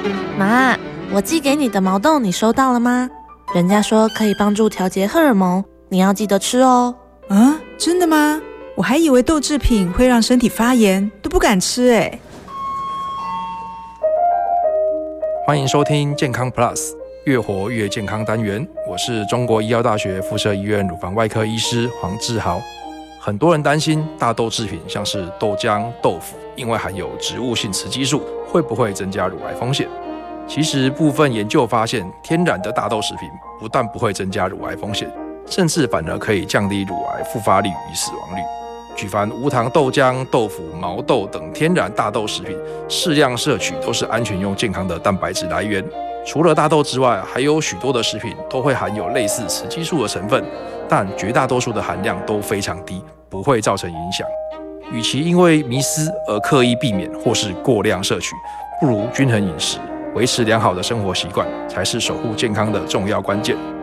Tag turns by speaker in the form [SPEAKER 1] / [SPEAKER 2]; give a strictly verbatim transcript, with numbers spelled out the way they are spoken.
[SPEAKER 1] 妈，我寄给你的毛豆你收到了吗？人家说可以帮助调节荷尔蒙，你要记得吃哦。
[SPEAKER 2] 啊，真的吗？我还以为豆制品会让身体发炎，都不敢吃哎。
[SPEAKER 3] 欢迎收听健康 Plus 越活越健康单元，我是中国医药大学附设医院乳房外科医师黄志豪。很多人担心大豆制品像是豆浆、豆腐，因为含有植物性雌激素，会不会增加乳癌风险？其实部分研究发现，天然的大豆食品不但不会增加乳癌风险，甚至反而可以降低乳癌复发率与死亡率。举凡无糖豆浆、豆腐、毛豆等天然大豆食品，适量摄取都是安全又健康的蛋白质来源。除了大豆之外，还有许多的食品都会含有类似雌激素的成分，但绝大多数的含量都非常低，不会造成影响。与其因为迷思而刻意避免或是过量摄取，不如均衡饮食，维持良好的生活习惯，才是守护健康的重要关键。